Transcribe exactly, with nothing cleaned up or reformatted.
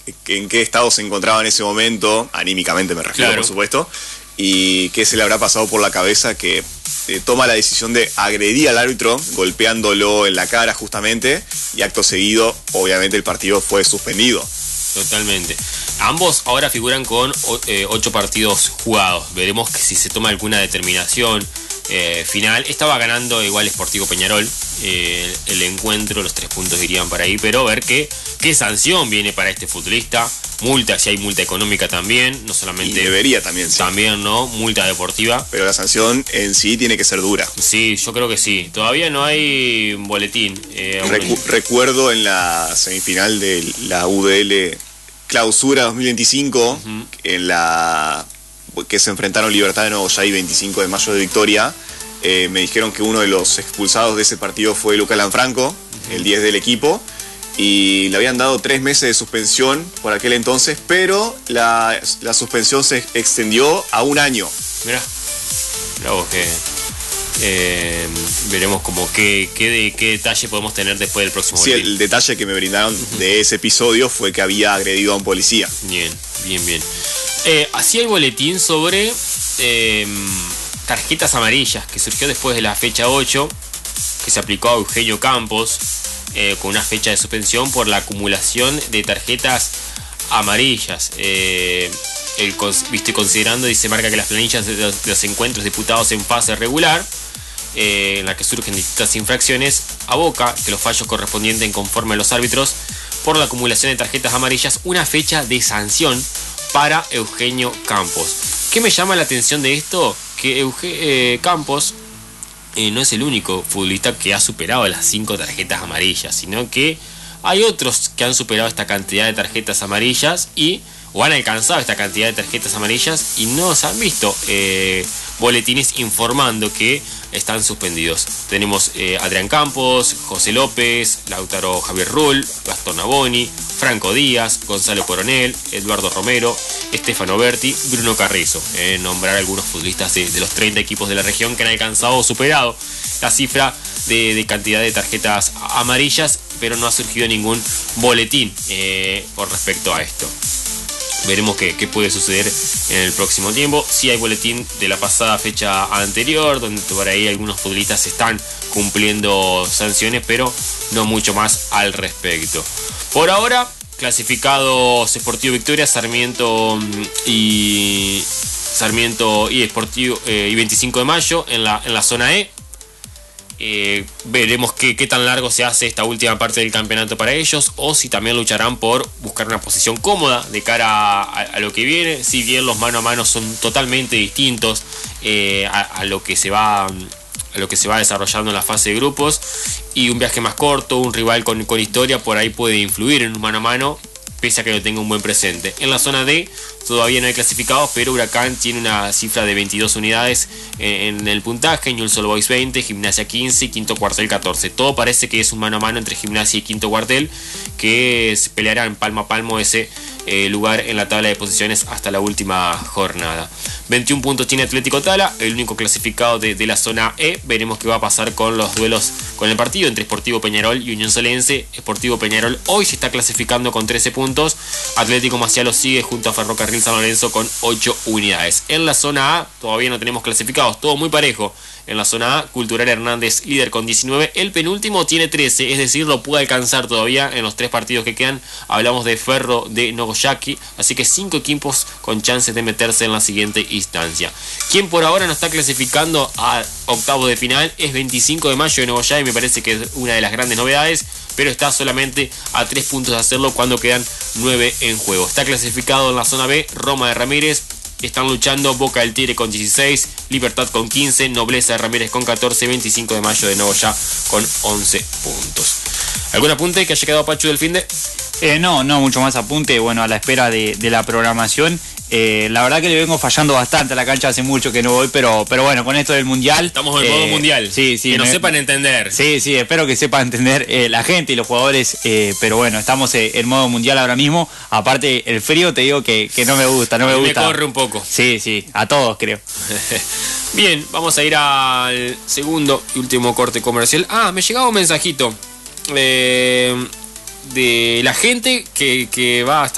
en qué estado se encontraba en ese momento, anímicamente me refiero, Claro. por supuesto, y qué se le habrá pasado por la cabeza que eh, toma la decisión de agredir al árbitro, golpeándolo en la cara justamente, y acto seguido, obviamente, el partido fue suspendido. Totalmente. Ambos ahora figuran con eh, ocho partidos jugados. Veremos que si se toma alguna determinación eh, final. Estaba ganando igual Sportivo Peñarol eh, el encuentro, los tres puntos irían para ahí, pero ver qué, qué sanción viene para este futbolista. Multa, si hay multa económica también, no solamente... Y debería también, sí. También, ¿no? Multa deportiva. Pero la sanción en sí tiene que ser dura. Sí, yo creo que sí. Todavía no hay boletín. Eh, Recu un... Recuerdo en la semifinal de la U D L Clausura dos mil veinticinco, uh-huh. en la que se enfrentaron Libertad de Nuevo Yay veinticinco de mayo de Victoria, eh, me dijeron que uno de los expulsados de ese partido fue Lucas Lanfranco, uh-huh. el diez del equipo, y le habían dado tres meses de suspensión por aquel entonces, pero la, la suspensión se extendió a un año. Mirá, mirá vos que... Eh, veremos como qué, qué, de, qué detalle podemos tener después del próximo Sí, boletín. El detalle que me brindaron de ese episodio fue que había agredido a un policía. Bien, bien, bien. Eh, así hay boletín sobre eh, tarjetas amarillas que surgió después de la fecha ocho, que se aplicó a Eugenio Campos eh, con una fecha de suspensión por la acumulación de tarjetas amarillas. Eh, el, viste, considerando, dice, marca que las planillas de los, de los encuentros disputados en fase regular, Eh, en la que surgen distintas infracciones, aboca que los fallos correspondientes conforme a los árbitros por la acumulación de tarjetas amarillas una fecha de sanción para Eugenio Campos. ¿Qué me llama la atención de esto? Que Euge eh, Campos eh, no es el único futbolista que ha superado las cinco tarjetas amarillas, sino que hay otros que han superado esta cantidad de tarjetas amarillas y o han alcanzado esta cantidad de tarjetas amarillas y no se han visto eh, boletines informando que están suspendidos. Tenemos eh, Adrián Campos, José López, Lautaro Javier Rull, Gastón Naboni, Franco Díaz, Gonzalo Coronel, Eduardo Romero, Estefano Berti, Bruno Carrizo. Eh, nombrar algunos futbolistas de, de los treinta equipos de la región que han alcanzado o superado la cifra de, de cantidad de tarjetas amarillas, pero no ha surgido ningún boletín eh, con respecto a esto. Veremos qué, qué puede suceder en el próximo tiempo. Sí hay boletín de la pasada fecha anterior, donde por ahí algunos futbolistas están cumpliendo sanciones, pero no mucho más al respecto. Por ahora, clasificados Sportivo Victoria, Sarmiento y Sarmiento y Sportivo eh, y veinticinco de mayo en la, en la zona E. Eh, veremos qué, qué tan largo se hace esta última parte del campeonato para ellos, o si también lucharán por buscar una posición cómoda de cara a, a lo que viene. Si bien los mano a mano son totalmente distintos eh, a, a lo que se va a lo que se va desarrollando en la fase de grupos, y un viaje más corto, un rival con, con historia por ahí puede influir en un mano a mano, pese a que no tenga un buen presente. En la zona D todavía no hay clasificados, pero Huracán tiene una cifra de veintidós unidades en el puntaje, Newell's Old Boys veinte, Gimnasia quince y Quinto Cuartel catorce. Todo parece que es un mano a mano entre Gimnasia y Quinto Cuartel, que se pelearán palmo a palmo ese eh, lugar en la tabla de posiciones hasta la última jornada. veintiún puntos tiene Atlético Tala, el único clasificado de, de la zona E. Veremos qué va a pasar con los duelos, con el partido entre Sportivo Peñarol y Unión Solense. Sportivo Peñarol hoy se está clasificando con trece puntos, Atlético Macialo sigue junto a Ferrocarril San Lorenzo con ocho unidades. En la zona A todavía no tenemos clasificados, todo muy parejo. En la zona A, Cultural Hernández líder con diecinueve, el penúltimo tiene trece, es decir, lo puede alcanzar todavía en los tres partidos que quedan. Hablamos de Ferro de Nogoyaki, así que cinco equipos con chances de meterse en la siguiente instancia. Quien por ahora no está clasificando a octavos de final es veinticinco de mayo de Nogoyaki, me parece que es una de las grandes novedades, pero está solamente a tres puntos de hacerlo cuando quedan nueve en juego. Está clasificado en la zona B Roma de Ramírez. Están luchando Boca del Tigre con dieciséis, Libertad con quince, Nobleza de Ramírez con catorce, veinticinco de mayo de Nogoyá con once puntos. ¿Algún apunte que haya quedado Pachu del finde? Eh, no, no mucho más apunte, bueno, a la espera de, de la programación. Eh, la verdad que le vengo fallando bastante a la cancha, hace mucho que no voy, pero, pero bueno, con esto del mundial. Estamos en el eh, modo mundial. Sí, sí. Que nos me, sepan entender. Sí, sí, espero que sepa entender eh, la gente y los jugadores, eh, pero bueno, estamos eh, en modo mundial ahora mismo. Aparte, el frío te digo que, que no me gusta, no a me mí gusta. Me corre un poco. Sí, sí, a todos creo. Bien, vamos a ir al segundo y último corte comercial. Ah, me llegaba un mensajito eh, de la gente que, que va a estar